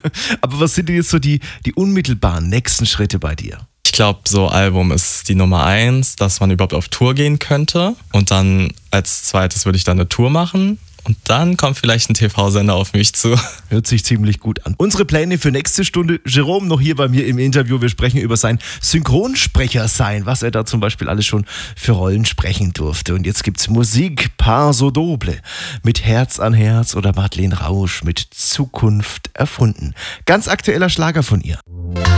Aber was sind denn jetzt so die unmittelbaren nächsten Schritte bei dir? Ich glaube, so Album ist die Nummer 1, dass man überhaupt auf Tour gehen könnte. Und dann als zweites würde ich dann eine Tour machen. Und dann kommt vielleicht ein TV-Sender auf mich zu. Hört sich ziemlich gut an. Unsere Pläne für nächste Stunde. Jerome noch hier bei mir im Interview. Wir sprechen über sein Synchronsprecher sein, was er da zum Beispiel alles schon für Rollen sprechen durfte. Und jetzt gibt's Musik Paso Doble mit Herz an Herz oder Madeleine Rausch mit Zukunft erfunden. Ganz aktueller Schlager von ihr.